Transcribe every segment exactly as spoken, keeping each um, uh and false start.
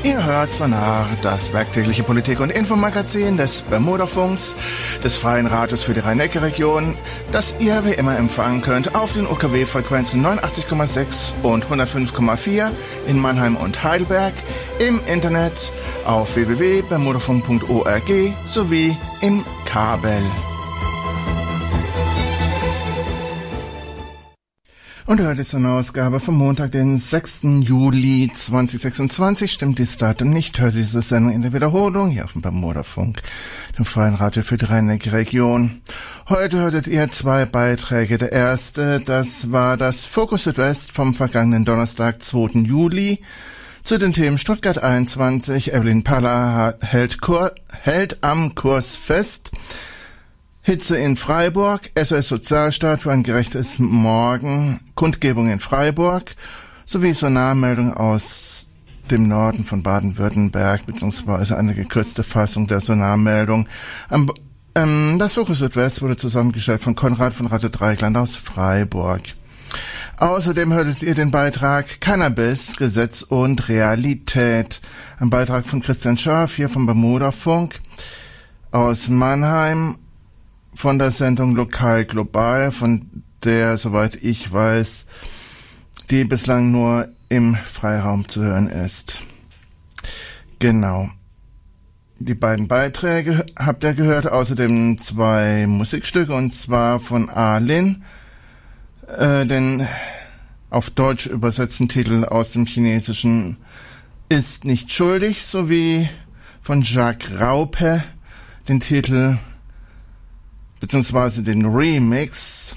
Ihr hört Sonar, das werktägliche Politik- und Infomagazin des Bermudafunks, des Freien Radios für die Rhein-Neckar-Region, das ihr wie immer empfangen könnt auf den U K W-Frequenzen neunundachtzig Komma sechs und hundertfünf Komma vier in Mannheim und Heidelberg, im Internet auf w w w punkt bermudafunk punkt org sowie im Kabel. Und heute ist eine Ausgabe vom Montag, den sechsten Juli zweitausendsechsundzwanzig. Stimmt dies Datum nicht, hört diese Sendung in der Wiederholung hier auf dem Bermudafunk, dem Freien Radio für die Rhein-Neckar-Region. Heute hörtet ihr zwei Beiträge. Der erste, das war das Fokus Südwest vom vergangenen Donnerstag, zweiten Juli. Zu den Themen Stuttgart einundzwanzig, Evelyn Paller hält, Kur- hält am Kurs fest. Hitze in Freiburg, S O S Sozialstaat für ein gerechtes Morgen, Kundgebung in Freiburg, sowie Sonarmeldung aus dem Norden von Baden-Württemberg, beziehungsweise eine gekürzte Fassung der Sonarmeldung. Am, ähm, das Fokus Südwest wurde zusammengestellt von Konrad von Radio Dreieckland aus Freiburg. Außerdem hörtet ihr den Beitrag Cannabis, Gesetz und Realität. Ein Beitrag von Christian Scharf hier vom Bermudafunk aus Mannheim, von der Sendung Lokal Global, von der, soweit ich weiß, die bislang nur im Freiraum zu hören ist. Genau. Die beiden Beiträge habt ihr gehört, außerdem zwei Musikstücke, und zwar von Arlin, äh, den auf Deutsch übersetzten Titel aus dem Chinesischen Ist nicht schuldig, sowie von Jacques Raupe den Titel beziehungsweise den Remix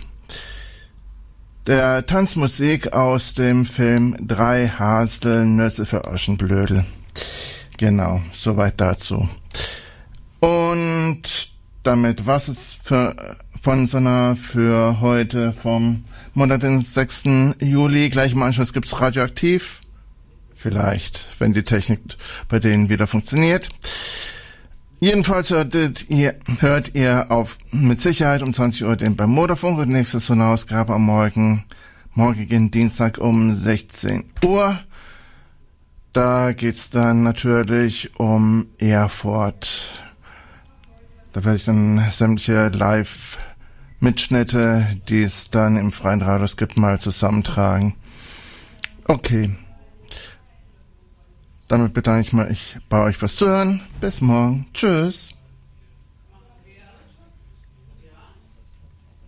der Tanzmusik aus dem Film Drei Haselnüsse für Aschenblödel. Genau, soweit dazu. Und damit was es für, von Sonar für heute vom Montag, den sechsten Juli. Gleich im Anschluss gibt's Radioaktiv. Vielleicht, wenn die Technik bei denen wieder funktioniert. Jedenfalls hörtet ihr, hört ihr auf mit Sicherheit um zwanzig Uhr den Bermudafunk und nächste Sonarausgabe am Morgen, morgigen Dienstag um sechzehn Uhr. Da geht's dann natürlich um Erfurt. Da werde ich dann sämtliche Live-Mitschnitte, die es dann im Freien Radios gibt, mal zusammentragen. Okay. Damit bedanke ich mich bei euch fürs Zuhören. Bis morgen. Tschüss.